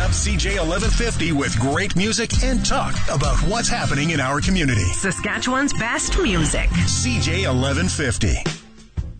up CJ 1150 with great music and talk about what's happening in our community. Saskatchewan's best music. CJ 1150.